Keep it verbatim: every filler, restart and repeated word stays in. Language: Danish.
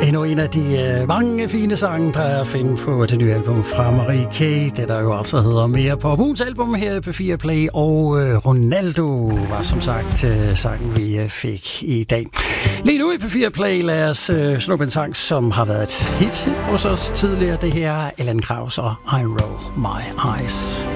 Endnu en af de øh, mange fine sange, der er at finde på det nye album fra Marie K. Det der jo altså hedder Mere på ugens album her i P fire Play. Og øh, Ronaldo var som sagt øh, sangen, vi øh, fik i dag. Lige nu i P fire Play, lad os øh, snuppe en sang, som har været et hit hos os tidligere. Det her er Allan Krauss og I Roll My Eyes.